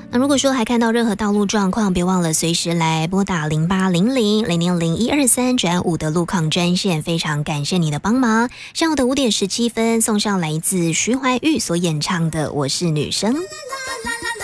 那如果说还看到任何道路状况，别忘了随时来拨打0800-000-123转5的路况专线，非常感谢你的帮忙。上午的5点17分送上来自徐怀钰所演唱的《我是女生》。